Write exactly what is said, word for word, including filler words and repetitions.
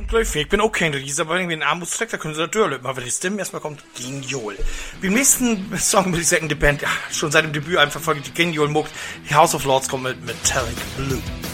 Glöfing. Ich bin auch kein Ries, aber irgendwie ein Armutstrack, da können sie da durchlöpen. Aber wenn die Stimme erstmal kommt, Geniol. Beim nächsten Song würde ich sagen, die Band, ja, schon seit dem Debüt einfach verfolgt, die Geniol muckt. House of Lords kommt mit Metallic Blue.